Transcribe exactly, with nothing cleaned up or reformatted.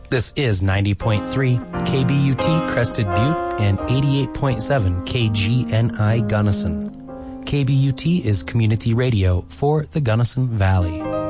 This is ninety point three K B U T Crested Butte and eighty-eight point seven K G N I Gunnison. K B U T is community radio for the Gunnison Valley.